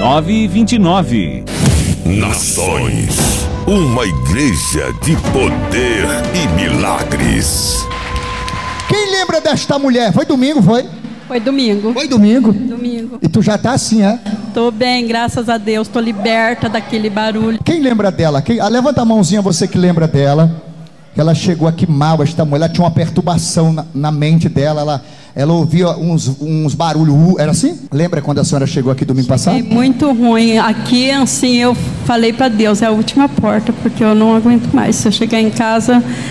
929. Nações, uma igreja de poder e milagres. Quem lembra desta mulher? Foi domingo, foi? Foi domingo. Foi domingo? Domingo. E tu já tá assim, é? Tô bem, graças a Deus. Tô liberta daquele barulho. Quem lembra dela? Levanta a mãozinha, você que lembra dela. Ela chegou aqui mal, esta mulher. Ela tinha uma perturbação na mente dela. Ela ouvia uns barulhos. Era assim? Lembra quando a senhora chegou aqui domingo passado? É muito ruim. Aqui, assim, eu falei pra Deus, é a última porta, porque eu não aguento mais. Se eu chegar em casa...